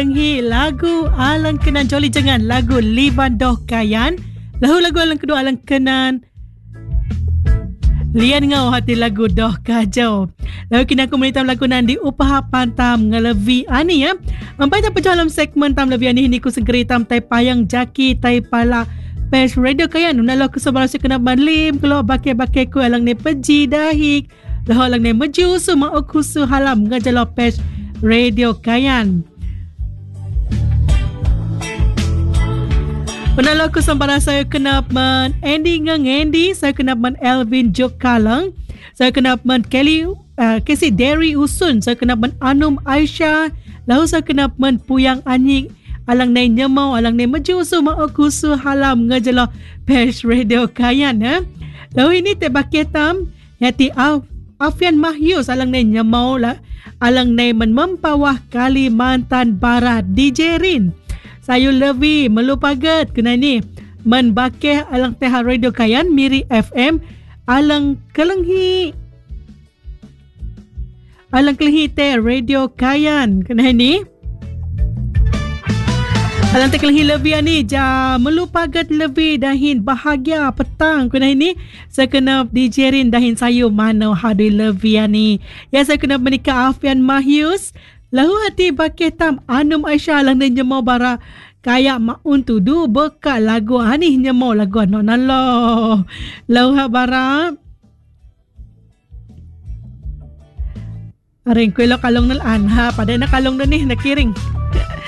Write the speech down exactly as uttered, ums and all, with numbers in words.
Hi lagu alang kenan Jolly Jangan, lagu Liban Doh Kayan. Lahu lagu alang kedua alang kenan Lian Ngau hati lagu Doh Kajau. Lalu kini aku menitam lagu nan di upah pantam ngelevi ani ya. Empat apa dalam segmen tam levi ani ini ku segeri tam tai payang jaki tai pala pes radio kayan. Unalo aku sebarasi kena banlim kalau bakai-bakai ku alang ne peji dahik. Lahu alang ne meju semua aku su halam ngajalo pes radio kayan. Penala aku sambara saya kena men Andy ngang Andy, saya kena men Elvin Jokalang, saya kena men Kelly uh, Casey Derry Usun, saya kena men Anum Aisyah, lalu saya kena men Puyang Anyik, alang nai nyemau, alang nai meju semua aku su halam ngejelo page radio kayan ya. Lalu ini tebak ketam yati Af Afian Mahyus alang nai nyemau lah, alang nai men mempawah Kalimantan Barat D J Rin. Sayu Levi melupagat kena ni menbakeh alang teh radio kayan Miri F M alang kelenghi alang kelenghi teh radio kayan kena ni alang teh kelenghi Levi ni ja melupagat Levi dahin bahagia petang kena ni saya kena D J Rin dahin sayu mana hadui Levi ni ya saya kena menikah Afian Mahyus. Lahu hati bakeh tam Anum Aisyah lang dan nyemau bara kayak maun tu du bekak lagu ani nyemau lagu anak nalo. Lahu bara Aring kuelo kalong nalan ha pada nak kalong dah ni nak kiring.